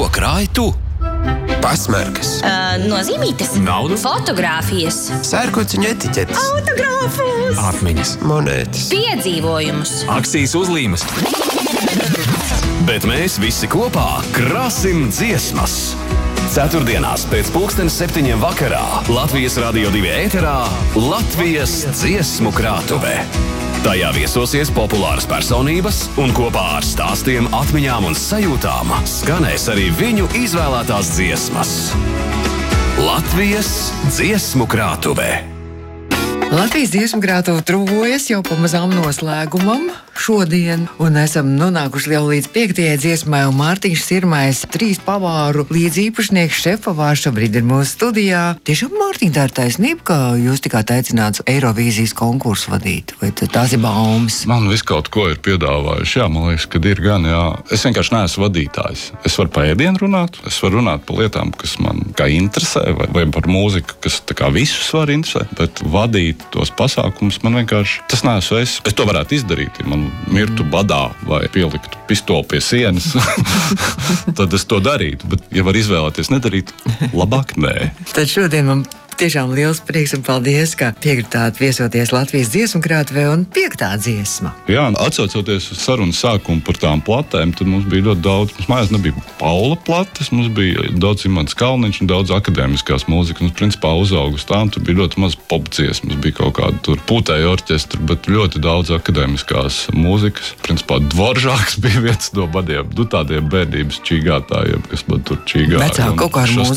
Ko krāji tu? Pasmarkas, Nozīmītes, Naudu? fotogrāfijas, sērkociņu etiķetes, autogrāfus, Atmiņas, monētas. piedzīvojumus. akcijas uzlīmes. Bet mēs visi kopā krāsim dziesmas. Ceturtdienās pēc 7:00 vakarā Latvijas Radio 2 ēterā Latvijas dziesmu krātuve. Tajā viesosies populāras personības un kopā ar stāstiem, atmiņām un sajūtām skanēs arī viņu izvēlētās dziesmas. Latvijas dziesmu krātuve. Latvijas dziesmu krātuve tuvojas jau pamazām noslēgumam šodien, un esam nonākuši jau līdz 5. dziesmai, un Mārtiņš Sirmais, 3 pavāru līdzīpašnieks, šefpavārs šobrīd ir mūsu studijā. Tiešām, Mārtiņ, tā ir taisnība, ka jūs tikāt aicināts Eirovīzijas konkursu vadīt, vai tās ir baumas? Man viss kaut ko ir piedāvājuši, jā, man liekas, ka ir gan, jā. Es vienkārši neesmu vadītājs. Es varu par ēdienu runāt, es varu runāt par lietām, kas man kā interesē, vai par mūziku, kas tā kā visus var interesēt, bet vadīt tos pasākumus man vienkārši, tas neesmu es. Es to varētu izdarīt, ja man mirtu badā vai pieliktu pistoli pie sienas, tad es to darītu, bet ja var izvēlēties nedarīt, labāk nē. Tad šodien man tiešām liels prieks un paldies, ka piekritāt viesoties Latvijas dziesmu krātuvē un 5. dziesma. Jā, atcaucoties uz sarunu sākumu par tām platēm, tad mums bija ļoti daudz. Mums mājās nebija Paula plates, mums bija daudz Imants Kalniņš un daudz akadēmiskās mūzikas. Mums principā uzauga uz tām, tur bija ļoti maz popdziesmas, bija kaut kāda tur pūtēja orķestra, bet ļoti daudz akadēmiskās mūzikas. Principā Dvoržāks bija viens no tādiem bērnības čīgātājiem, kas man tur čīgāja. Vecāku kaut kā ar mūziku